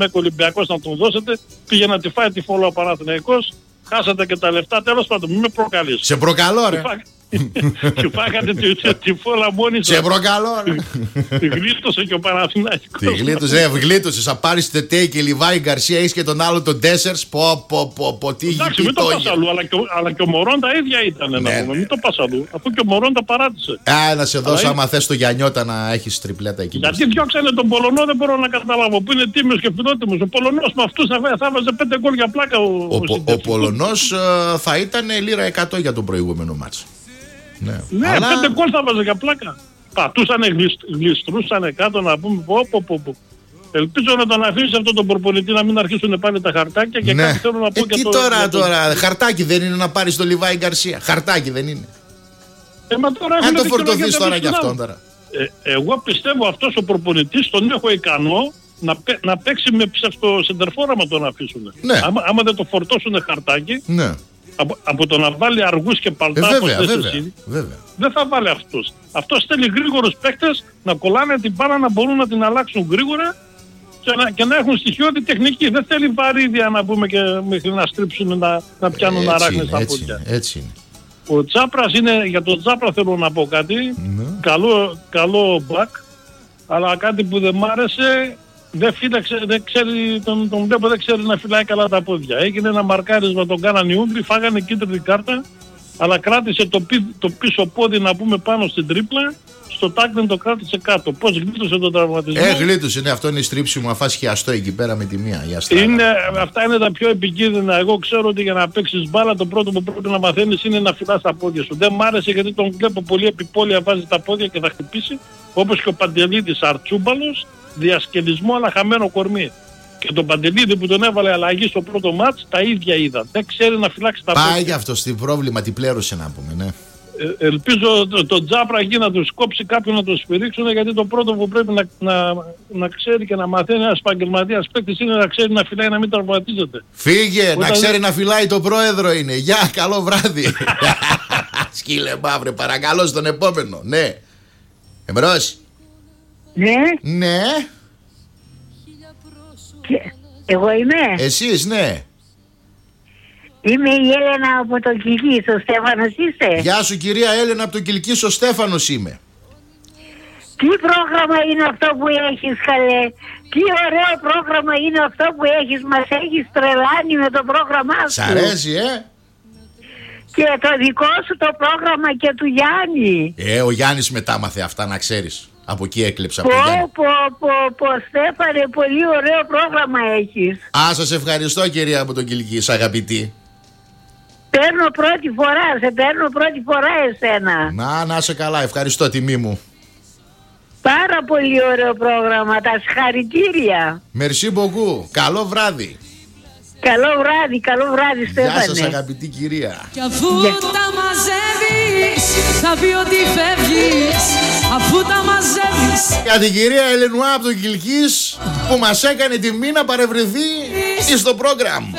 ΜΕΚ Ολυμπιακός να τον δώσετε. Πήγε να τη φάει τη φόλα ο Παναθηναϊκός. Χάσατε και τα λεφτά. Τέλος πάντων, μην με προκαλείς. Σε προκαλώ, ρε. Και φάγατε τη φόλα μόνη σας. Σε προκαλώ, ρε. Τη γλίτωσε και ο Παναθηναϊκός. Τη γλίτωσε. Θα πάρεις Τετέι και Λιβάη Γκαρσία, έχεις και τον άλλο τον Ντέσσερς. Πω, τι εντάξει, μην το πας αλλού, αλλά και ο Μωρόν τα ίδια ήταν. Μην το πας αλλού, αφού και ο Μωρόν τα παράτησε. Να σε δώσω άμα θες το Γιαννιώτα να έχεις τριπλέτα εκεί. Γιατί διώξανε τον Πολωνό, δεν μπορώ να καταλάβω. Που είναι τίμιος και φιλότιμος. Ο Πολωνός με αυτούς θα βάζε 5 γκολ για πλάκα. Ο Πολωνός θα ήταν λίρα 100 για τον προηγούμενο μάτς. Ναι, αλλά... 5 γκολ θα βάζε για πλάκα. Πατούσανε, γλιστρούσανε κάτω να πούμε πω. Ελπίζω να τον αφήσει αυτόν τον προπονητή να μην αρχίσουν πάλι τα χαρτάκια και κάτι θέλω να πω και τώρα. Χαρτάκι δεν είναι να πάρεις το Λιβάη Γκαρσία. Χαρτάκι δεν είναι. Αν το φορτωθείς τώρα κι αυτόν τώρα. Εγώ πιστεύω αυτός ο προπονητής τον έχω ικανό να παίξει με ψευτοσεντερφόρα με τον αφήσουν. Ναι. Άμα δεν το φορτώσουν χαρτάκι. Ναι. Από το να βάλει αργούς και παλτά βέβαια. Δεν θα βάλει αυτός. Αυτός θέλει γρήγορους παίκτες να κολλάνε την μπάλα, να μπορούν να την αλλάξουν γρήγορα και να έχουν στοιχειώδη τεχνική. Δεν θέλει βαρύδια να πούμε και μέχρι να στρίψουν να πιάνουν αράχνες στα πόδια. Έτσι είναι. Ο Τσάπρας είναι, για τον Τσάπρα θέλω να πω κάτι, καλό μπακ, αλλά κάτι που δεν μ' άρεσε. Δεν ξέρει, τον βλέπω, δεν ξέρει να φυλάει καλά τα πόδια. Έγινε ένα μαρκάρισμα, τον κάνανε οι Ούγγροι, φάγανε κίτρινη κάρτα, αλλά κράτησε το πίσω πόδι να πούμε πάνω στην τρίπλα, στο τάκλιν το κράτησε κάτω. Πώς γλίτωσε τον τραυματισμό. Γλίτωσε, αυτό είναι στρίψιμο, αφάς χιαστό εκεί πέρα με τη μία. Αυτά είναι τα πιο επικίνδυνα. Εγώ ξέρω ότι για να παίξεις μπάλα το πρώτο που πρέπει να μαθαίνεις είναι να φυλάς τα πόδια σου. Δεν μ' άρεσε γιατί τον βλέπω πολύ επιπόλαια, βάζει τα πόδια και θα χτυπήσει, όπως και ο Παντελίδης Αρτσούμπαλος. Διασκελισμό αλλά χαμένο κορμί. Και τον Παντελίδη που τον έβαλε αλλαγή στο πρώτο μάτς, τα ίδια είδα. Δεν ξέρει να φυλάξει τα πόδια. Πάει γι' αυτό στην πρόβλημα, τι πλέρωσε να πούμε, ναι. Ελπίζω τον Τζάπρα εκεί να του κόψει κάποιον να το σφυρίξουν, γιατί το πρώτο που πρέπει να ξέρει και να μαθαίνει ένας επαγγελματίας παίκτης είναι να ξέρει να φυλάει, να μην τραυματίζεται. Φύγε, να ξέρει να φυλάει το πρόεδρο είναι. Γεια, καλό βράδυ. Σκύλε μαύρε, παρακαλώ στον επόμενο. Ναι. Εμπρός. Ναι. Εγώ είμαι. Εσείς, ναι. Είμαι η Έλενα από το Κιλκής. Ο Στέφανος είστε? Γεια σου κυρία Έλενα από το Κιλκής, ο Στέφανος είμαι. Τι πρόγραμμα είναι αυτό που έχεις, καλέ? Τι ωραίο πρόγραμμα είναι αυτό που έχεις. Μας έχεις τρελάνει με το πρόγραμμά σου. Σ' αρέσει, Και το δικό σου το πρόγραμμα και του Γιάννη. Ο Γιάννης μετά μάθε αυτά, να ξέρεις. Από εκεί έκλεψα. Πω, Στέφανε, πολύ ωραίο πρόγραμμα έχεις. Σας ευχαριστώ κυρία από τον Κιλκής, αγαπητή. Παίρνω πρώτη φορά εσένα. Να είσαι καλά, ευχαριστώ, τιμή μου. Πάρα πολύ ωραίο πρόγραμμα, τα συγχαρητήρια. Merci beaucoup, καλό βράδυ. Καλό βράδυ Στέφανε. Γεια σας αγαπητή κυρία. Κι αφού τα μαζεύεις, θα πει ότι φεύγεις. Αφού τα μαζεύεις. Για την κυρία Ελενουά από τον Κιλκής που μας έκανε τιμή να παρευρεθεί στο πρόγραμμα.